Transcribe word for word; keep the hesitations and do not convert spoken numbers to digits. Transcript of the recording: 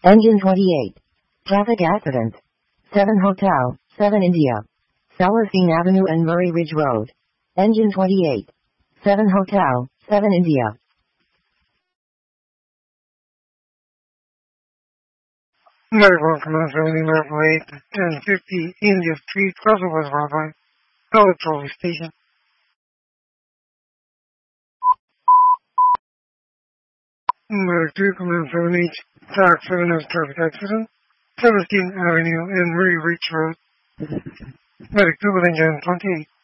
Engine twenty-eight. Traffic accident. seven Hotel, seven India. Celestine Avenue and Murray Ridge Road. Engine twenty-eight. seven Hotel, seven India. Medical Command seventy Medical eight, ten fifty India Street, Russell West Broadway, Electoral Station. Medic two, Command seven H, Tax seven S traffic accident, Celestine Avenue and Murray Ridge Road. Medic two with engine twenty-eight.